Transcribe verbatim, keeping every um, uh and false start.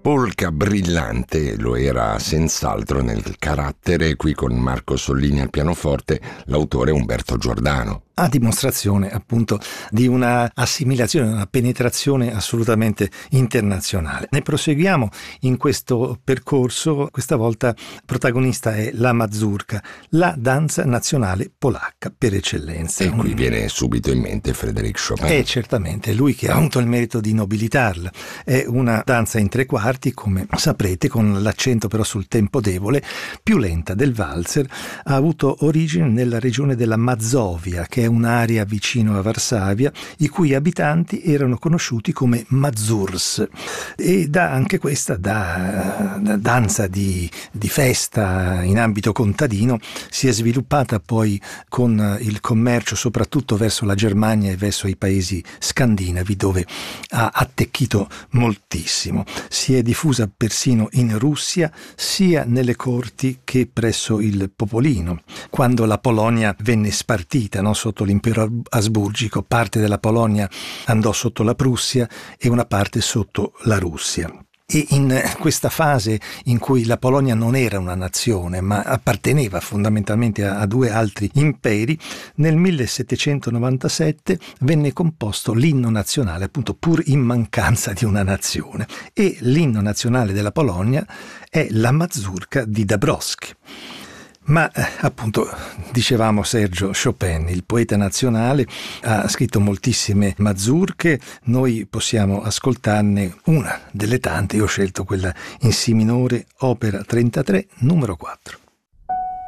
polka brillante lo era senz'altro nel carattere, qui con Marco Sollini al pianoforte, l'autore Umberto Giordano. A dimostrazione appunto di una assimilazione, una penetrazione assolutamente internazionale. Ne proseguiamo in questo percorso. Questa volta protagonista è la mazurka, la danza nazionale polacca per eccellenza. E qui viene subito in mente Frédéric Chopin. È certamente lui che ha avuto il merito di nobilitarla. È una danza in tre quarti, come saprete, con l'accento però sul tempo debole, più lenta del valzer. Ha avuto origine nella regione della Mazovia, che è un'area vicino a Varsavia, i cui abitanti erano conosciuti come Mazurs, e da anche questa da, da danza di, di festa in ambito contadino si è sviluppata poi con il commercio soprattutto verso la Germania e verso i paesi scandinavi, dove ha attecchito moltissimo. Si è diffusa persino in Russia, sia nelle corti che presso il popolino. Quando la Polonia venne spartita, no, sotto l'impero asburgico, parte della Polonia andò sotto la Prussia e una parte sotto la Russia. E in questa fase in cui la Polonia non era una nazione ma apparteneva fondamentalmente a, a due altri imperi, nel millesettecentonovantasette venne composto l'inno nazionale, appunto pur in mancanza di una nazione, e l'inno nazionale della Polonia è la mazurka di Dąbrowski. Ma appunto, dicevamo, Sergio Chopin, il poeta nazionale, ha scritto moltissime mazurche. Noi possiamo ascoltarne una delle tante. Io ho scelto quella in Si minore, opera trentatré, numero quattro.